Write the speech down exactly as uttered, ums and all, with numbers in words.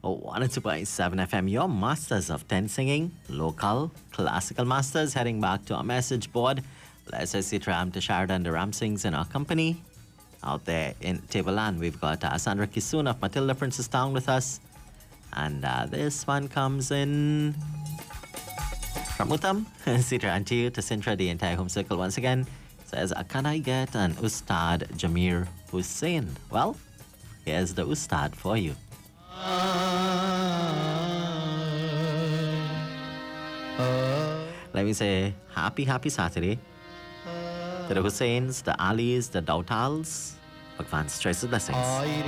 one oh two point seven F M, your masters of ten singing, local, classical masters, heading back to our message board. Let's just see Ram to Sharadan the Ram sings in our company. Out there in Tableland, we've got uh, Sandra Kisoon of Matilda Princess Town with us. And uh, this one comes in from Uttam. Sitran to you to Sintra, the entire home circle once again. Says, uh, can I get an Ustad Jamir Hussain? Well, here's the Ustad for you. Let me say happy, happy Saturday to the Hussains, the Alis, the Dautals. Bhagwan's choice of blessings.